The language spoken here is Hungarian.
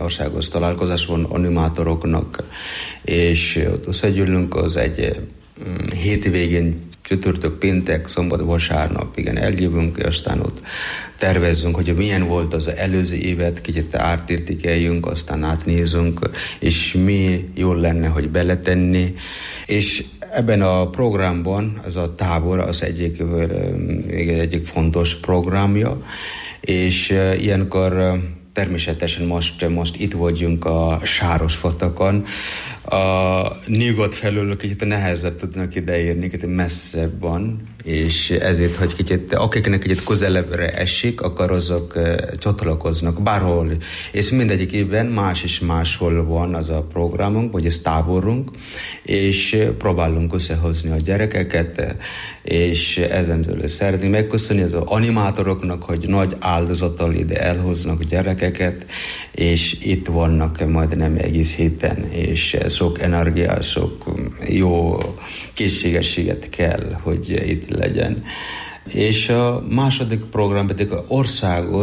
országos találkozás van animátoroknak, és ott összegyűlünk, az egy hétvégén, csütörtök, péntek, szombat, vasárnap, igen, eljövünk, és aztán ott tervezzünk, hogy milyen volt az előző évet, kicsit átértékeljünk, aztán átnézünk, és mi jól lenne, hogy beletenni, és ebben a programban ez a tábor az egyik fontos programja, és ilyenkor természetesen most itt vagyunk a Sárospatakon. A nyugat felől kicsit nehezebb tudnak ideérni, kicsit messzebb van, és ezért, hogy kicsit, akiknek kicsit közelebbre esik, akkor azok csatlakoznak bárhol. És mindegyik évben más és máshol van az a programunk, vagy ez táborunk, és próbálunk összehozni a gyerekeket, és ezen szeretném megköszönni az animátoroknak, hogy nagy áldozattal ide elhoznak a gyerekeket, és itt vannak majdnem egész héten, és sok energia, sok jó készségességet kell, hogy itt legyen. És a második program pedig országos,